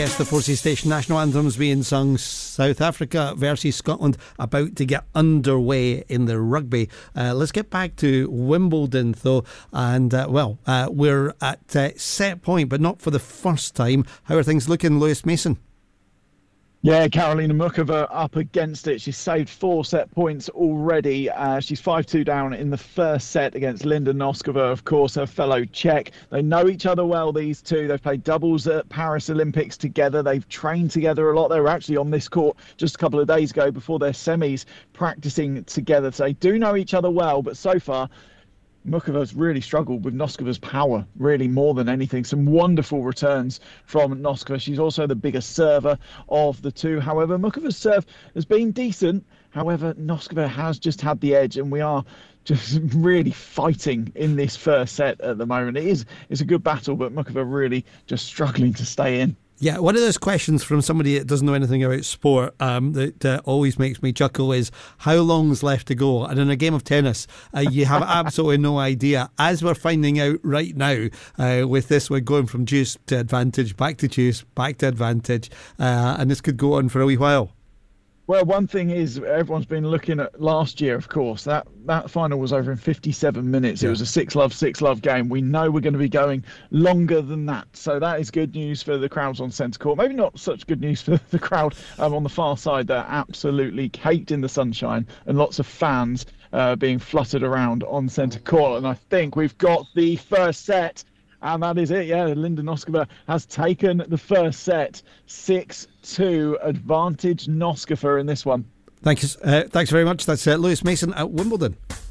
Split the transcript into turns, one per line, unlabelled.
Yes, the Forsey Station national anthems being sung. South Africa versus Scotland about to get underway in the rugby. Let's get back to Wimbledon though, and we're at set point, but not for the first time. How are things looking, Lewis Mason?
Yeah, Karolina Muchova up against it. She's saved 4 set points already. She's 5-2 down in the first set against Linda Noskova, of course, her fellow Czech. They know each other well, these two. They've played doubles at Paris Olympics together. They've trained together a lot. They were actually on this court just a couple of days ago before their semis, practicing together. So they do know each other well, but so far Muchova's really struggled with Noskova's power, really, more than anything. Some wonderful returns from Noskova. She's also the biggest server of the two. However, Muchova's serve has been decent. However, Noskova has just had the edge, and we are just really fighting in this first set at the moment. It's a good battle, but Muchova really just struggling to stay in.
Yeah, one of those questions from somebody that doesn't know anything about sport that always makes me chuckle is how long's left to go? And in a game of tennis, you have absolutely no idea. As we're finding out right now, with this one going from deuce to advantage, back to deuce, back to advantage, and this could go on for a wee while.
Well, one thing is, everyone's been looking at last year, of course. That final was over in 57 minutes. Yeah. It was a 6-love game. We know we're going to be going longer than that. So that is good news for the crowds on centre court. Maybe not such good news for the crowd on the far side. They're absolutely caked in the sunshine, and lots of fans being fluttered around on centre court. And I think we've got the first set. And that is it, yeah. Linda Noskova has taken the first set. 6-2 advantage Noskova in this one.
Thanks very much. That's Lewis Mason at Wimbledon.